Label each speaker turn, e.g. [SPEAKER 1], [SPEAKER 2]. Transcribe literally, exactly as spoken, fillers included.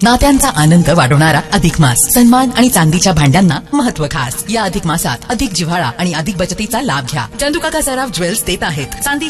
[SPEAKER 1] नात्यांचा आनंद वाढवणारा अधिक मास. सन्मान आणि चांदीच्या भांड्यांना महत्व खास. या अधिक मासात अधिक जिव्हाळा आणि अधिक बचतीचा लाभ घ्या. चंदुकाका सराफ ज्वेल्स देत आहेत चांदी